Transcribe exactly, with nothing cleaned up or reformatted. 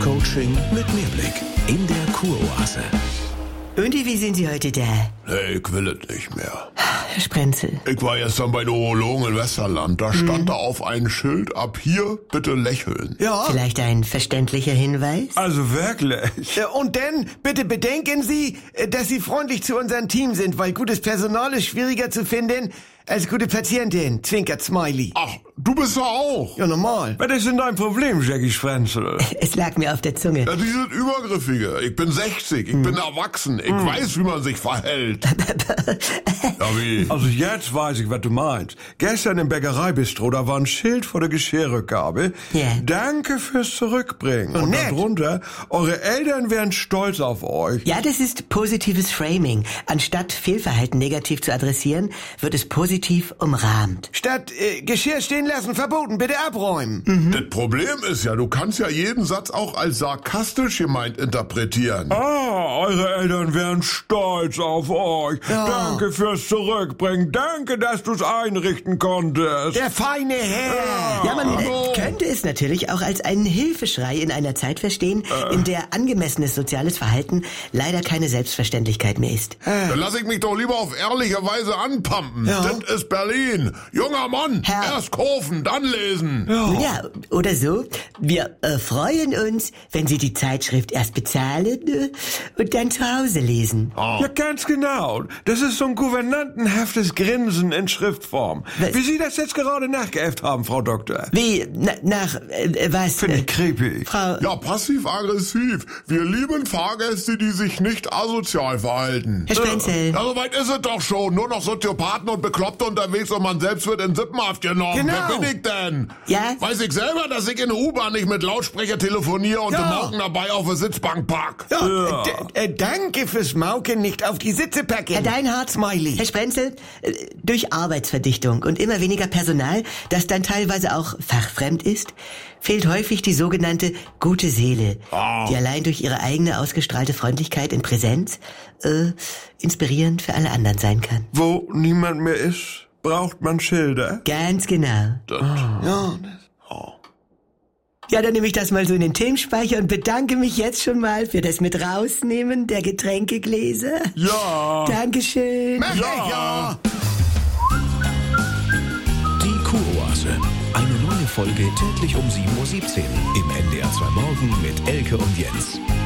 Life-Coaching mit Mehrblick in der Kuroase. Und wie sind Sie heute da? Nee, ich will es nicht mehr. Herr Sprenzel. Ich war gestern bei der Urologen in Westerland. Da stand Hm. da auf ein Schild, ab hier bitte lächeln. Ja. Vielleicht ein verständlicher Hinweis? Also wirklich. Äh, Und dann bitte bedenken Sie, äh, dass Sie freundlich zu unserem Team sind, weil gutes Personal ist schwieriger zu finden als gute Patientin. Zwinkert Smiley. Ach, du bist ja auch. Ja, normal. Was ist denn dein Problem, Jackie Sprenzel? Es lag mir auf der Zunge. Ja, die sind Übergriffige. Ich bin sechzig, ich bin erwachsen. Ich weiß, wie man sich verhält. Ja, wie? Also jetzt weiß ich, was du meinst. Gestern im Bäckereibistro, da war ein Schild vor der Geschirrrückgabe. Ja. Danke fürs Zurückbringen. Und nett. darunter, eure Eltern wären stolz auf euch. Ja, das ist positives Framing. Anstatt Fehlverhalten negativ zu adressieren, wird es positiv umrahmt. Statt äh, Geschirr stehen lassen, verboten, bitte abräumen. Mhm. Das Problem ist ja, du kannst ja jeden Satz auch als sarkastisch gemeint interpretieren. Ah, eure Eltern wären stolz auf euch. Ja. Danke fürs Zurückbringen. Danke, dass du's einrichten konntest. Der feine Herr. Ja, man äh, Oh. könnte es natürlich auch als einen Hilfeschrei in einer Zeit verstehen, in der angemessenes soziales Verhalten leider keine Selbstverständlichkeit mehr ist. Dann lass ich mich doch lieber auf ehrliche Weise anpumpen. Ja. Das ist Berlin. Junger Mann, Herr. erst kaufen, dann lesen. Ja, oder so. Wir äh, freuen uns, wenn Sie die Zeitschrift erst bezahlen äh, und dann zu Hause lesen. Ja, ganz genau. Das ist so ein gouvernantenhaftes Grinsen in Schriftform. Was? Wie Sie das jetzt gerade nachgeäfft haben, Frau Doktor. Wie, na, nach, äh, was? Finde Äh, ich creepy. Frau, Ja, passiv-aggressiv. Wir lieben Fahrgäste, die sich nicht asozial verhalten. Herr Sprenzel. Ja, so weit ist es doch schon. Nur noch Soziopathen und Bekloppte unterwegs und man selbst wird in Sippenhaft genommen. Genau. Wer bin ich denn? Ja? Weiß ich selber, dass ich in der U-Bahn nicht mit Lautsprecher telefoniere und Ja. den Morgen dabei auf der Sitzbank pack. Ja, d- äh, danke fürs Mauken, nicht auf die Sitze packen. Herr Deinhardt, Smiley. Herr Sprenzel, äh, durch Arbeitsverdichtung und immer weniger Personal, das dann teilweise auch fachfremd ist, fehlt häufig die sogenannte gute Seele, Ah. die allein durch ihre eigene ausgestrahlte Freundlichkeit in Präsenz äh, inspirierend für alle anderen sein kann. Wo niemand mehr ist, braucht man Schilder. Ganz genau. Ja, Ja, dann nehme ich das mal so in den Themenspeicher und bedanke mich jetzt schon mal für das mit rausnehmen der Getränkegläser. Ja. Dankeschön. mach ich ja. Die Kuroase. Eine neue Folge täglich um sieben Uhr siebzehn im N D R zwei Morgen mit Elke und Jens.